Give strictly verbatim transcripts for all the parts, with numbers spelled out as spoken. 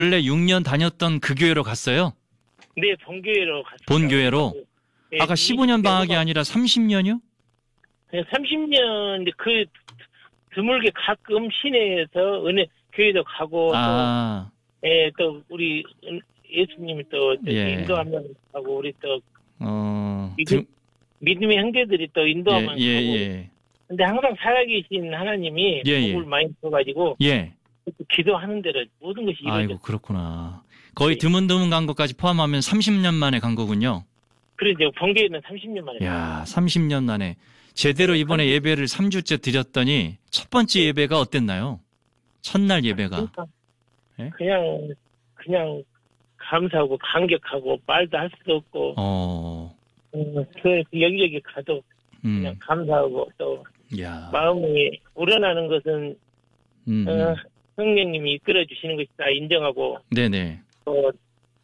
원래 육 년 다녔던 그 교회로 갔어요? 네, 본교회로 갔습니다. 본교회로? 네, 아까 십오 년 방학이 아니라 삼십 년이요? 그냥 삼십 년, 그, 드물게 가끔 시내에서 은혜, 교회도 가고, 아. 또, 예, 또, 우리, 예수님이 또, 예. 인도하면 가고, 우리 또, 어, 믿음, 들... 믿음의 형제들이 또 인도하면 예, 예, 가고. 예. 근데 항상 살아계신 하나님이, 예, 예. 복을 많이 줘가지고, 예. 기도하는 대로 모든 것이 이루어져. 아이고, 그렇구나. 거의 네. 드문드문 간 것까지 포함하면 삼십 년 만에 간 거군요. 그러죠. 본교회는 삼십 년 만에. 야, 삼십 년 만에. 제대로 이번에 예배를 삼 주째 드렸더니 첫 번째 예배가 어땠나요? 첫날 예배가. 그러니까 예? 그냥, 그냥 감사하고 감격하고 말도 할 수도 없고, 어, 음, 그 여기저기 가도 그냥 음, 감사하고 또 야, 마음이 우러나는 것은 음, 어, 성령님이 이끌어 주시는 것이다 인정하고 네네. 또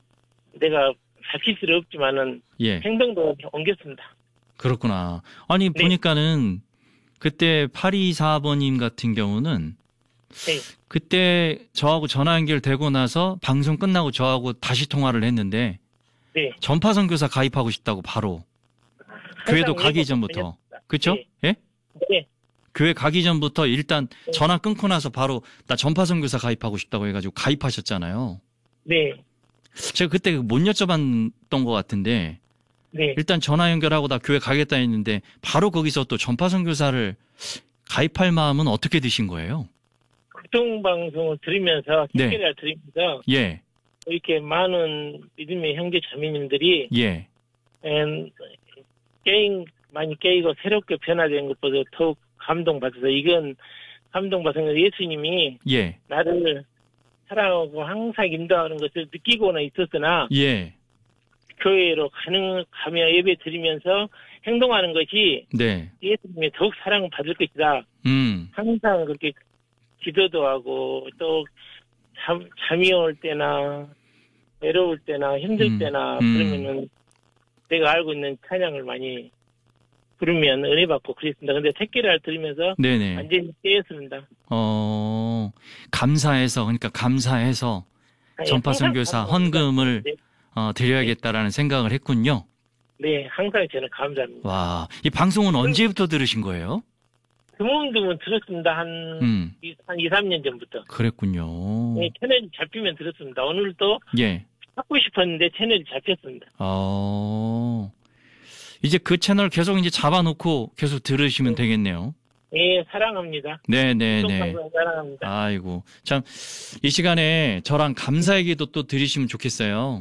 내가 밝힐 수는 없지만은 예, 행동도 옮겼습니다. 그렇구나. 아니, 네. 보니까는 그때 팔이사 번님 같은 경우는 네. 그때 저하고 전화 연결되고 나서 방송 끝나고 저하고 다시 통화를 했는데 네. 전파선교사 가입하고 싶다고 바로 교회도 가기 전부터. 그렇죠? 네. 예? 네. 교회 가기 전부터 일단 네. 전화 끊고 나서 바로 나 전파선교사 가입하고 싶다고 해가지고 가입하셨잖아요. 네. 제가 그때 못 여쭤봤던 것 같은데 네. 일단 전화 연결하고 나 교회 가겠다 했는데 바로 거기서 또 전파선교사를 가입할 마음은 어떻게 드신 거예요? 극동방송을 들으면서 네. 책을 들으면서 예, 이렇게 많은 믿음의 형제 자매님들이 예, 음, 게임 많이 깨이고 새롭게 변화된 것보다 더욱 감동받아서 이건 감동받은 예수님이 예, 나를 사랑하고 항상 인도하는 것을 느끼고는 있었으나 예, 교회로 가는 가며 예배 드리면서 행동하는 것이 네, 예수님의 더욱 사랑을 받을 것이다. 음, 항상 그렇게 기도도 하고 또 잠, 잠이 올 때나 외로울 때나 힘들 음, 때나 음. 그러면은 내가 알고 있는 찬양을 많이 부르면 은혜 받고 그랬습니다. 근데 택기를 들으면서 네네. 완전히 깨었습니다. 어, 감사해서, 그러니까 감사해서 아니, 전파선교사 항상 감사합니다. 헌금을 네, 어, 드려야겠다라는 생각을 했군요. 네, 항상 저는 감사합니다. 와, 이 방송은 언제부터 들으신 거예요? 드문드문 들었습니다. 한, 음, 이, 한 이, 삼 년 전부터. 그랬군요. 네, 채널이 잡히면 들었습니다. 오늘도 예. 찾고 싶었는데 채널이 잡혔습니다. 어, 이제 그 채널 계속 이제 잡아놓고 계속 들으시면 네. 되겠네요. 예, 사랑합니다. 네네네. 방송 사랑합니다. 아이고. 참, 이 시간에 저랑 감사 얘기도 또 드리시면 좋겠어요.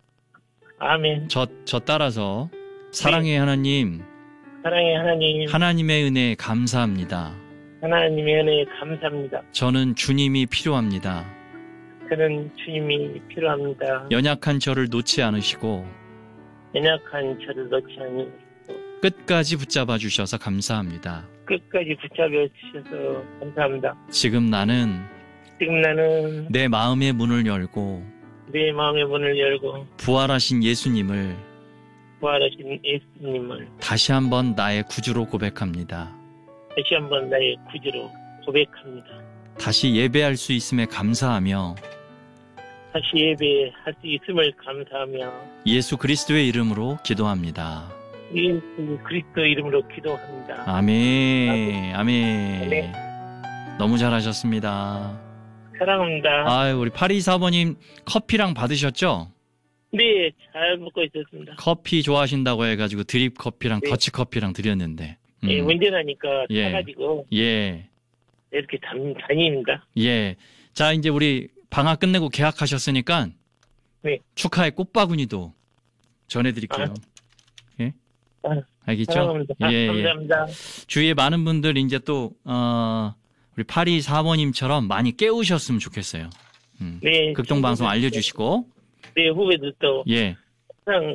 아멘. 저, 저 따라서. 사랑의 하나님, 사랑의 하나님, 하나님의 은혜에 감사합니다. 하나님의 은혜에 감사합니다. 저는 주님이 필요합니다. 저는 주님이 필요합니다. 연약한 저를 놓지 않으시고 연약한 저를 놓지 않으시고 끝까지 붙잡아 주셔서 감사합니다. 끝까지 붙잡아 주셔서 감사합니다. 지금 나는 지금 나는 내 마음의 문을 열고 내 마음의 문을 열고 부활하신 예수님을 부활하신 예수님을 다시 한번 나의 구주로 고백합니다. 다시 한번 나의 구주로 고백합니다. 다시 예배할 수 있음에 감사하며 다시 예배할 수 있음을 감사하며 예수 그리스도의 이름으로 기도합니다. 예수 그리스도 이름으로 기도합니다. 아멘. 아멘. 네. 너무 잘하셨습니다. 사랑합니다. 아유, 우리 팔이사 번님 커피랑 받으셨죠? 네, 잘 먹고 있었습니다. 커피 좋아하신다고 해가지고 드립 커피랑 네. 더치 커피랑 드렸는데. 음. 예, 운전하니까 예. 타가지고 예. 이렇게 다, 다닙니다. 예. 자, 이제 우리 방학 끝내고 개학하셨으니까 네. 축하의 꽃바구니도 전해드릴게요. 예? 아, 알겠죠? 사랑합니다. 예, 예. 감사합니다. 주위에 많은 분들 이제 또, 어, 우리 팔이사 번님처럼 많이 깨우셨으면 좋겠어요. 음. 네, 극동방송 친구들, 알려주시고. 네, 후배들도 예. 항상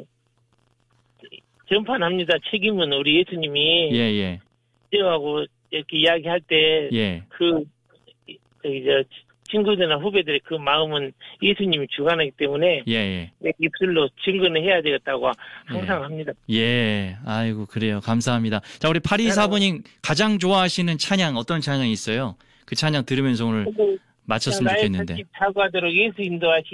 전파합니다. 책임은 우리 예수님이 예, 예. 하고 이렇게 이야기할 때 예. 그 저기 저 친구들이나 후배들의 그 마음은 예수님이 주관하기 때문에 예, 예. 내 입술로 증거는 해야 되겠다고 항상 예. 합니다. 예. 아이고, 그래요. 감사합니다. 자, 우리 팔이사 번님 가장 좋아하시는 찬양, 어떤 찬양이 있어요? 그 찬양 들으면서 오늘 마쳤으면 나의 좋겠는데. 살길 사고하도록 예수 인도하시